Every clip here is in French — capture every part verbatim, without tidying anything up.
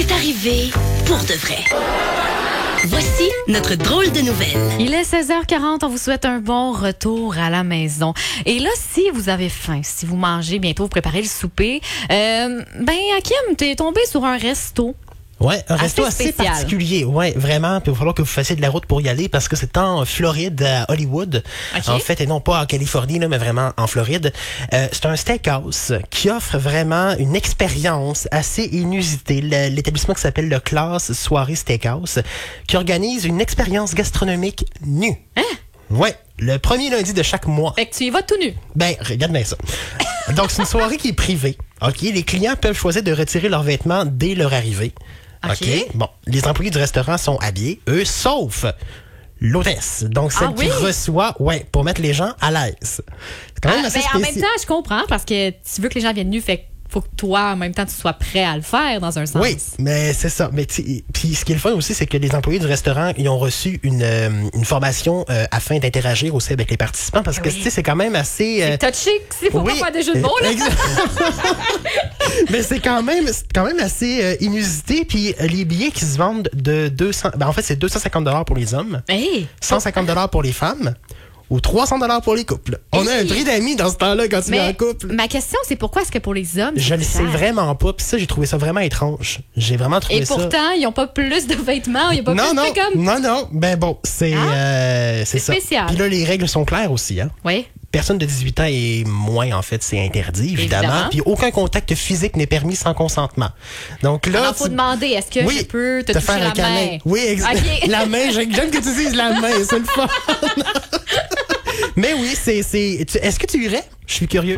c'est arrivé pour de vrai. Voici notre drôle de nouvelle. Il est seize heures quarante, on vous souhaite un bon retour à la maison. Et là, si vous avez faim, si vous mangez bientôt, vous préparez le souper, euh, ben Hakim, t'es tombé sur un resto. Ouais, un resto assez, assez particulier. Ouais, vraiment. Puis il va falloir que vous fassiez de la route pour y aller parce que c'est en Floride, à Hollywood. Okay. En fait, et non pas en Californie, là, mais vraiment en Floride. Euh, c'est un steakhouse qui offre vraiment une expérience assez inusitée. Le, l'établissement qui s'appelle le Class Soirée Steakhouse, qui organise une expérience gastronomique nue. Hein? Ouais, le premier lundi de chaque mois. Fait que tu y vas tout nu. Ben, regarde bien ça. Donc, c'est une soirée qui est privée. OK? Les clients peuvent choisir de retirer leurs vêtements dès leur arrivée. OK. OK. Bon, les employés du restaurant sont habillés, eux, sauf l'hôtesse. Donc, celle Ah oui? qui reçoit, ouais, pour mettre les gens à l'aise. C'est quand même Ah, assez ben, en même spécial. temps, je comprends parce que tu veux que les gens viennent nus, fait que faut que toi, en même temps, tu sois prêt à le faire dans un sens. Oui, mais c'est ça. Mais tu- puis ce qui est le fun aussi, c'est que les employés du restaurant, ils ont reçu une, euh, une formation euh, afin d'interagir aussi avec les participants parce que Oui. tu sais, c'est quand même assez. euh, C'est touché, il faut oui, pas faire des jeux de mots, là. exact. Mais c'est quand même, c'est quand même assez euh, inusité. Puis euh, les billets qui se vendent de deux cents, ben en fait c'est deux cent cinquante dollars pour les hommes, Hey! cent cinquante dollars pour les femmes ou trois cents dollars pour les couples. On a Hey! un prix d'amis dans ce temps-là quand tu es Mais en couple. ma question, c'est pourquoi est-ce que pour les hommes, Je c'est le sais cher? vraiment pas. Puis ça, j'ai trouvé ça vraiment étrange. J'ai vraiment trouvé Et ça. pourtant, ils n'ont pas plus de vêtements, ils n'ont pas non, plus non, de comme. non, non. Ben bon, c'est Ah, euh, c'est c'est ça. spécial. Puis là, les règles sont claires aussi. Hein. Oui. Personne de dix-huit ans et moins, en fait, c'est interdit, évidemment. Évidemment. Puis aucun contact physique n'est permis sans consentement. Donc là, Alors, faut tu- demander, est-ce que oui, je peux te, te toucher faire la un câlin. main? Oui, exact. Ok. La main, j'aime j'aime que tu dises la main, c'est le fun. Mais oui, c'est... c'est tu- est-ce que tu irais? Je suis curieux.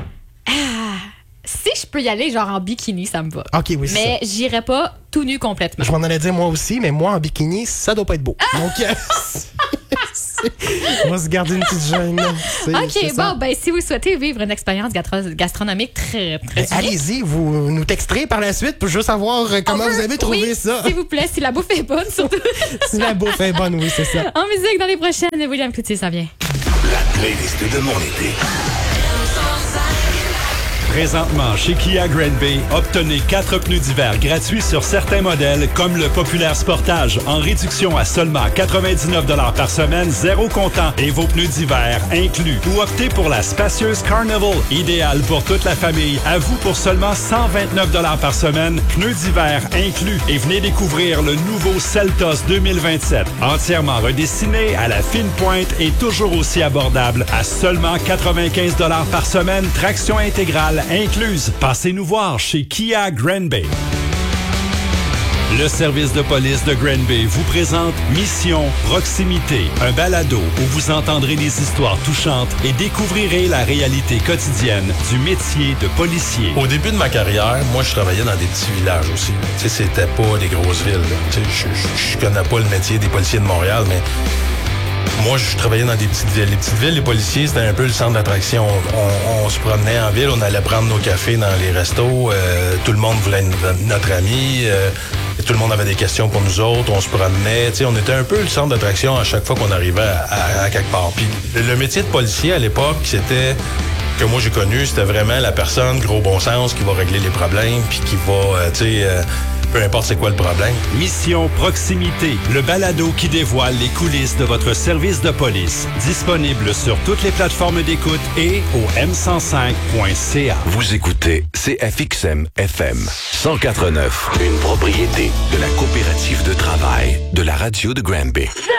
Si je peux y aller, genre en bikini, ça me va. OK, oui, c'est Mais ça. j'irai pas tout nu complètement. Je m'en allais dire moi aussi, mais moi, en bikini, ça doit pas être beau. Donc, euh, c'est- on va se garder une petite gêne. C'est- c'est OK, ça. bon, ben si vous souhaitez vivre une expérience gastro- gastronomique très, très Ben, allez-y, vous nous texterez par la suite pour juste savoir euh, comment On vous veut- avez trouvé oui, ça. S'il vous plaît, si la bouffe est bonne, surtout. Si la bouffe est bonne, oui, c'est ça. En musique, dans les prochaines, William Cloutier, ça vient. La playlist de mon été. Présentement, chez Kia Granby, obtenez quatre pneus d'hiver gratuits sur certains modèles, comme le populaire Sportage, en réduction à seulement quatre-vingt-dix-neuf dollars par semaine, zéro comptant, et vos pneus d'hiver inclus. Ou optez pour la spacieuse Carnival, idéale pour toute la famille, à vous pour seulement cent vingt-neuf dollars par semaine, pneus d'hiver inclus. Et venez découvrir le nouveau Seltos deux mille vingt-sept, entièrement redessiné, à la fine pointe et toujours aussi abordable, à seulement quatre-vingt-quinze dollars par semaine, traction intégrale incluse. Passez nous voir chez Kia Granby. Le service de police de Granby vous présente Mission Proximité, un balado où vous entendrez des histoires touchantes et découvrirez la réalité quotidienne du métier de policier. Au début de ma carrière, moi, je travaillais dans des petits villages aussi. Tu sais, c'était pas des grosses villes. là. Tu sais, je, je, je connais pas le métier des policiers de Montréal, mais moi, je travaillais dans des petites villes. Les petites villes, les policiers, c'était un peu le centre d'attraction. On, on se promenait en ville, on allait prendre nos cafés dans les restos. Euh, tout le monde voulait être notre ami. Euh, et tout le monde avait des questions pour nous autres. On se promenait. Tu sais, on était un peu le centre d'attraction à chaque fois qu'on arrivait à, à, à quelque part. Puis le métier de policier, à l'époque, c'était... que moi j'ai connu, c'était vraiment la personne, gros bon sens, qui va régler les problèmes, puis qui va, euh, tu sais... Euh, peu importe c'est quoi le problème. Mission Proximité, le balado qui dévoile les coulisses de votre service de police. Disponible sur toutes les plateformes d'écoute et au m cent cinq point c a. Vous écoutez C F X M F M cent quatre neuf, une propriété de la coopérative de travail de la radio de Granby.